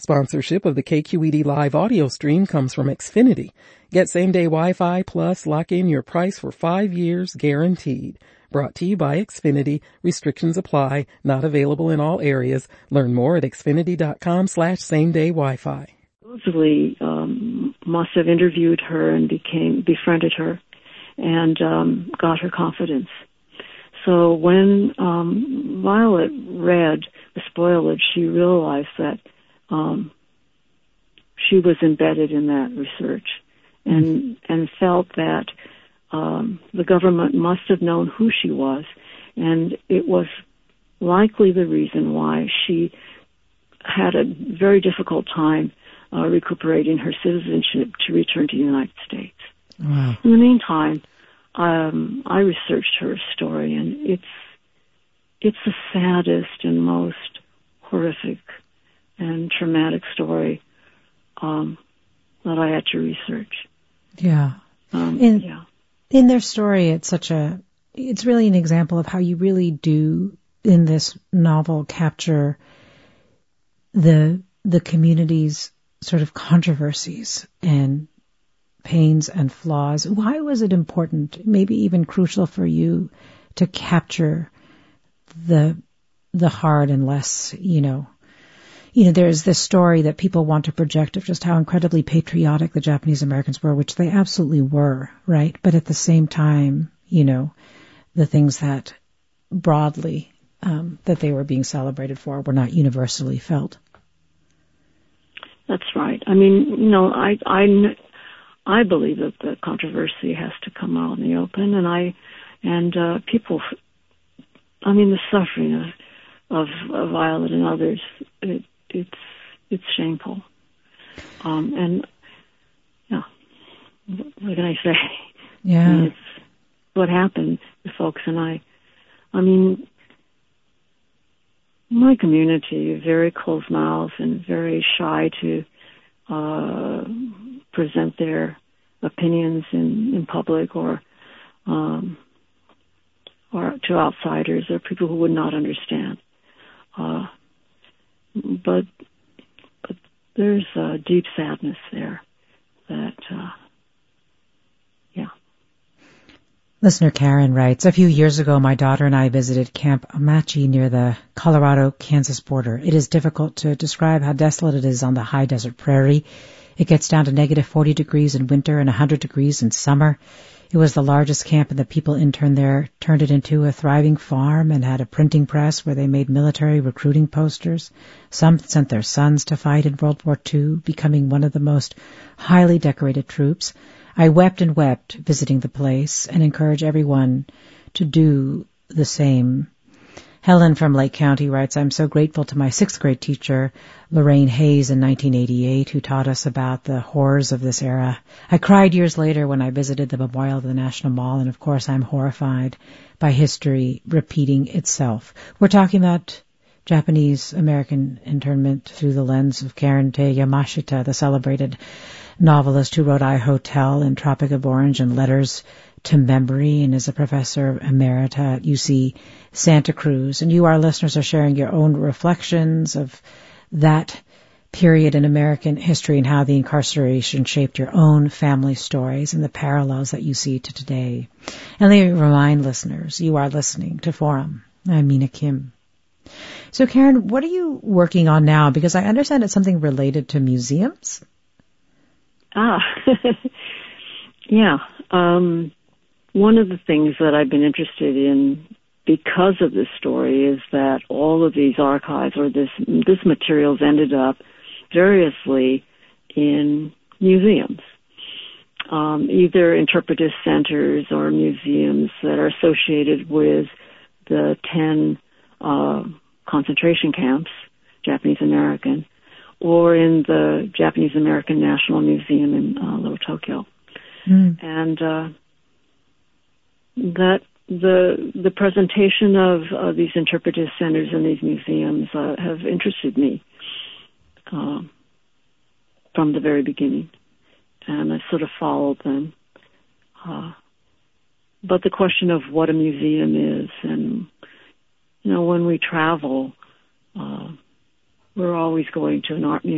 Sponsorship of the KQED live audio stream comes from Xfinity. Get same-day Wi-Fi plus lock in your price for 5 years guaranteed. Brought to you by Xfinity. Restrictions apply. Not available in all areas. Learn more at xfinity.com/same-day Wi-Fi. Supposedly must have interviewed her and befriended her and got her confidence. So when Violet read The Spoilage, she realized that she was embedded in that research and felt that the government must have known who she was, and it was likely the reason why she had a very difficult time recuperating her citizenship to return to the United States. Wow. In the meantime, I researched her story, and it's the saddest and most horrific and traumatic story that I had to research. Yeah. In their story, it's really an example of how you really do, in this novel, capture the community's sort of controversies and pains and flaws. Why was it important, maybe even crucial for you, to capture the hard and less, there's this story that people want to project of just how incredibly patriotic the Japanese Americans were, which they absolutely were, right? But at the same time, the things that broadly that they were being celebrated for were not universally felt. That's right. I mean, I believe that the controversy has to come out in the open, and people. I mean, the suffering of Violet and others. It's shameful. And yeah, what can I say? Yeah, I mean, it's what happened to folks, and I mean, my community, very closed mouths and very shy to present their opinions in public or to outsiders or people who would not understand. But there's a deep sadness there that, yeah. Listener Karen writes, a few years ago, my daughter and I visited Camp Amachi near the Colorado-Kansas border. It is difficult to describe how desolate it is on the high desert prairie. It gets down to negative 40 degrees in winter and 100 degrees in summer. It was the largest camp, and the people interned there turned it into a thriving farm and had a printing press where they made military recruiting posters. Some sent their sons to fight in World War II, becoming one of the most highly decorated troops. I wept and wept visiting the place and encourage everyone to do the same. Helen from Lake County writes, I'm so grateful to my 6th grade teacher, Lorraine Hayes, in 1988, who taught us about the horrors of this era. I cried years later when I visited the memorial of the National Mall, and of course I'm horrified by history repeating itself. We're talking about Japanese American internment through the lens of Karen Te Yamashita, the celebrated novelist who wrote I Hotel and Tropic of Orange and Letters to Memory, and is a professor emerita at UC Santa Cruz. And you, our listeners, are sharing your own reflections of that period in American history and how the incarceration shaped your own family stories and the parallels that you see to today. And let me remind listeners, you are listening to Forum. I'm Mina Kim. So, Karen, what are you working on now? Because I understand it's something related to museums. Yeah. One of the things that I've been interested in because of this story is that all of these archives or this materials ended up variously in museums, either interpretive centers or museums that are associated with the 10 concentration camps, Japanese American, or in the Japanese American National Museum in Little Tokyo. And that the presentation of these interpretive centers and these museums have interested me from the very beginning, and I sort of followed them. But the question of what a museum is, and when we travel, we're always going to an art museum.